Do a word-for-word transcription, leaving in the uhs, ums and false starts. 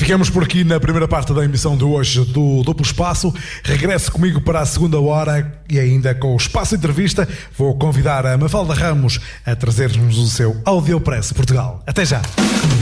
Ficamos por aqui na primeira parte da emissão de hoje do Duplo Espaço. Regresse comigo para a segunda hora e ainda com o Espaço Entrevista vou convidar a Mafalda Ramos a trazer-nos o seu Audiopress Portugal. Até já!